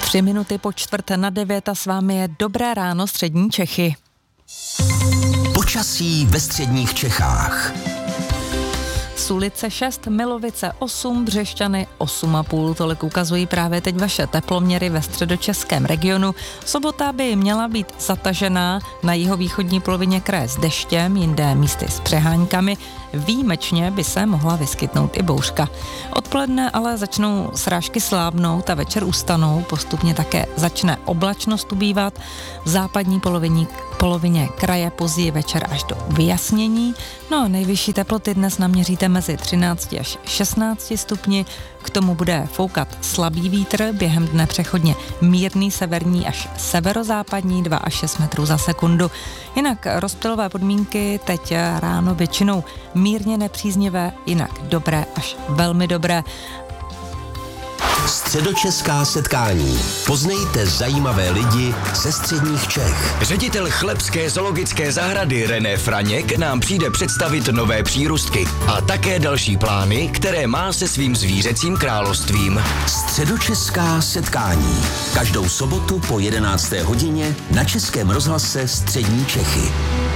3 minuty po 8:45 a s vámi je Dobré ráno střední Čechy. Počasí ve středních Čechách. Sulice 6, Milovice 8, Břešťany 8,5. Tolik ukazují právě teď vaše teploměry ve středočeském regionu. Sobota by měla být zatažená, na jihovýchodní polovině kraje s deštěm, jinde místy s přeháňkami. Výjimečně by se mohla vyskytnout i bouřka. Odpoledne ale začnou srážky slábnout a večer ustanou. Postupně také začne oblačnost ubývat. V západní polovině kraje později večer až do vyjasnění. No a nejvyšší teploty dnes naměříte mezi 13 až 16 stupni. K tomu bude foukat slabý vítr, během dne přechodně mírný severní až severozápadní 2 až 6 metrů za sekundu. Jinak rozptylové podmínky teď ráno většinou mírně nepříznivé, jinak dobré až velmi dobré. Středočeská setkání. Poznejte zajímavé lidi ze středních Čech. Ředitel Chlebské zoologické zahrady René Franěk nám přijde představit nové přírůstky a také další plány, které má se svým zvířecím královstvím. Středočeská setkání. Každou sobotu po 11. hodině na Českém rozhlase Střední Čechy.